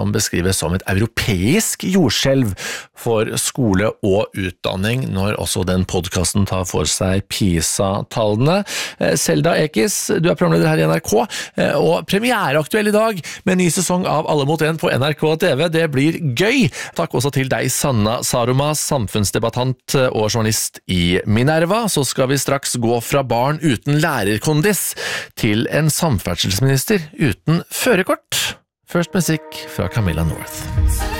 som beskrives som et europeisk jordskjelv for skole og utdanning, når også den podcasten tar for seg PISA-tallene. Selda Ekiz, du programleder her i NRK, og premiereaktuell i dag med en ny sesong av Alle mot en på NRK TV. Det blir gøy! Takk også til deg, Sanna Saroma, samfunnsdebattant og journalist i Minerva. Så skal vi straks gå fra barn uten lærerkondis til en samferdselsminister uten førerkort. Først musikk fra Camilla North.